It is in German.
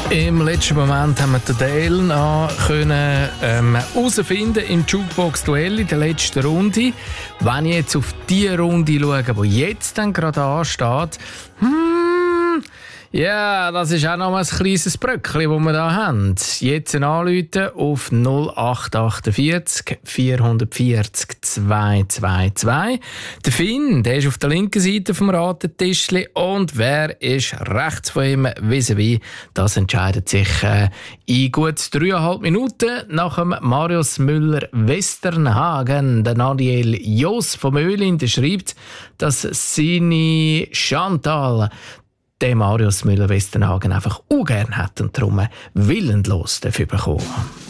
Im letzten Moment haben wir den Dale noch herausfinden im Jukebox-Duell in der letzten Runde. Wenn ich jetzt auf die Runde schaue, die jetzt dann gerade ansteht, ja, das ist auch noch mal ein kleines Bröckchen, das wir hier haben. Jetzt anrufen auf 0848 440 222. Der Finn, der ist auf der linken Seite vom Ratentischli und wer ist rechts von ihm vis-à-vis, das entscheidet sich in gut 3,5 Minuten nach dem Marius Müller-Westernhagen. Der Nadiel Jos vom Öhlin, der schreibt, dass seine Chantal den Marius Müller-Westernhagen einfach ungern hat und darum willenlos dafür bekommen.